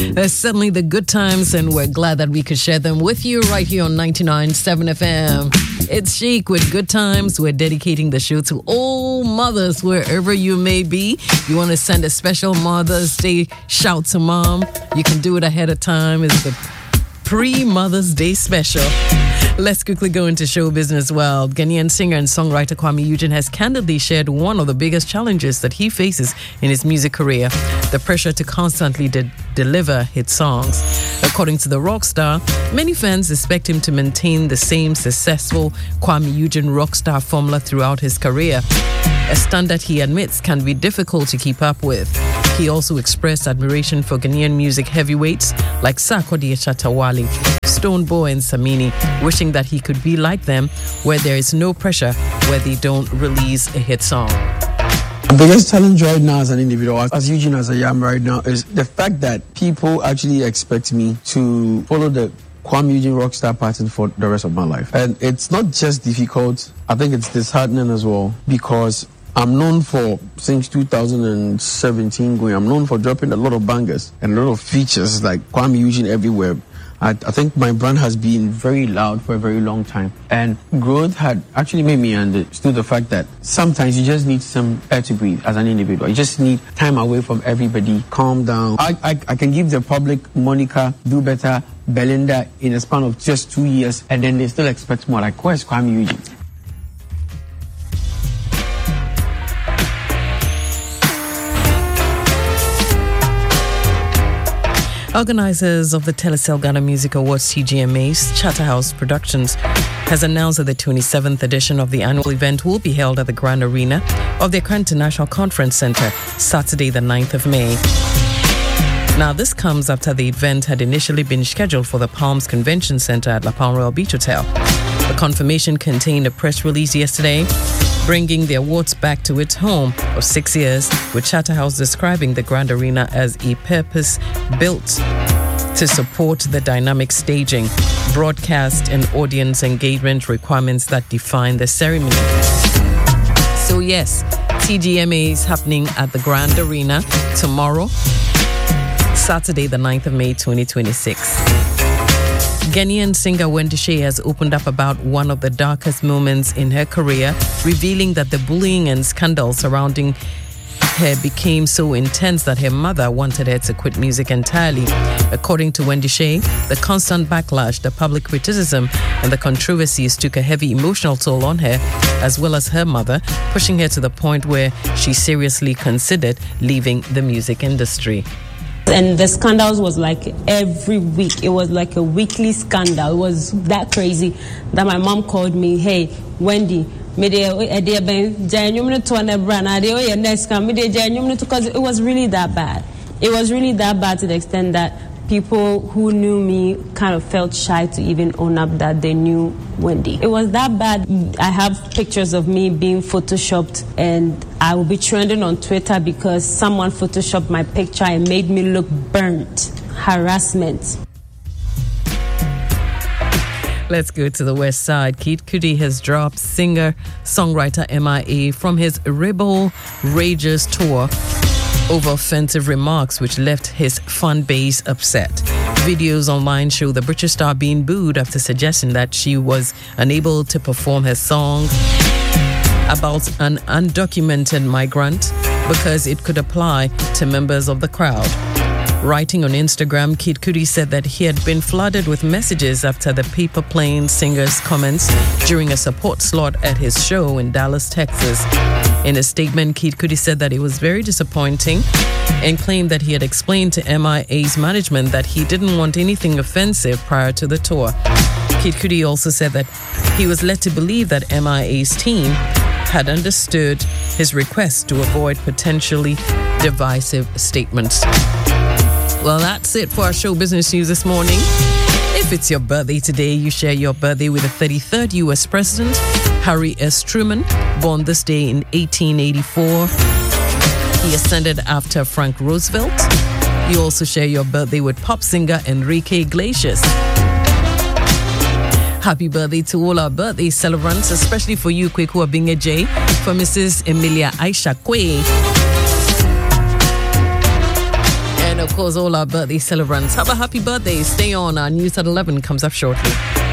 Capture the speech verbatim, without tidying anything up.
They're certainly the good times, and we're glad that we could share them with you right here on ninety-nine point seven F M. It's Chic with Good Times. We're dedicating the show to all mothers wherever you may be. If you want to send a special Mother's Day shout to mom, you can do it ahead of time. It's the pre-Mother's Day special. Let's quickly go into show business world. Ghanaian singer and songwriter Kwame Eugene has candidly shared one of the biggest challenges that he faces in his music career: the pressure to constantly de- deliver hit songs. According to the rock star, many fans expect him to maintain the same successful Kwame Eugene rock star formula throughout his career, a standard he admits can be difficult to keep up with. He also expressed admiration for Ghanaian music heavyweights like Sarkodie Chatawale, Stone Boy and Samini, wishing that he could be like them, where there is no pressure, where they don't release a hit song. The biggest challenge right now as an individual, as Eugene as I am right now, is the fact that people actually expect me to follow the Kwame Eugene rockstar pattern for the rest of my life. And it's not just difficult, I think it's disheartening as well, because I'm known for, since two thousand seventeen going, I'm known for dropping a lot of bangers and a lot of features like Kwame Eugene everywhere. I, I think my brand has been very loud for a very long time. And growth had actually made me understand the fact that sometimes you just need some air to breathe as an individual. You just need time away from everybody, calm down. I, I, I can give the public Monica, Do Better, Belinda in a span of just two years, and then they still expect more. Like, where's Kwame Eugene? Organizers of the Telecel Ghana Music Awards T G M As, Charterhouse Productions, has announced that the twenty-seventh edition of the annual event will be held at the Grand Arena of the Accra International Conference Center, Saturday the ninth of May. Now, this comes after the event had initially been scheduled for the Palms Convention Center at La Palm Royal Beach Hotel. The confirmation contained a press release yesterday, bringing the awards back to its home of six years, with Charterhouse describing the Grand Arena as a purpose built to support the dynamic staging, broadcast, and audience engagement requirements that define the ceremony. So yes, T G M A is happening at the Grand Arena tomorrow, Saturday the ninth of May twenty twenty-six. Ghanaian singer Wendy Shay has opened up about one of the darkest moments in her career, revealing that the bullying and scandal surrounding her became so intense that her mother wanted her to quit music entirely. According to Wendy Shay, the constant backlash, the public criticism, and the controversies took a heavy emotional toll on her, as well as her mother, pushing her to the point where she seriously considered leaving the music industry. And the scandals was like every week. It was like a weekly scandal. It was that crazy that my mom called me, hey, Wendy, because it was really that bad. It was really that bad to the extent that people who knew me kind of felt shy to even own up that they knew Wendy. It was that bad. I have pictures of me being photoshopped, and I will be trending on Twitter because someone photoshopped my picture and made me look burnt. Harassment. Let's go to the west side. Kid Cudi has dropped singer-songwriter M I A from his Rebel Rages tour over offensive remarks which left his fan base upset. Videos online show the British star being booed after suggesting that she was unable to perform her song about an undocumented migrant because it could apply to members of the crowd. Writing on Instagram, Kid Cudi said that he had been flooded with messages after the Paper Plane singer's comments during a support slot at his show in Dallas, Texas. In a statement, Kid Cudi said that it was very disappointing and claimed that he had explained to M I A's management that he didn't want anything offensive prior to the tour. Kid Cudi also said that he was led to believe that M I A's team had understood his request to avoid potentially divisive statements. Well, that's it for our show business news this morning. If it's your birthday today, you share your birthday with the thirty-third U S President, Harry S. Truman, born this day in eighteen eighty-four. He ascended after Frank Roosevelt. You also share your birthday with pop singer Enrique Iglesias. Happy birthday to all our birthday celebrants, especially for you, Kweku Abinge J, for Missus Emilia Aisha Kwe. And of course, all our birthday celebrants. Have a happy birthday. Stay on. Our news at eleven comes up shortly.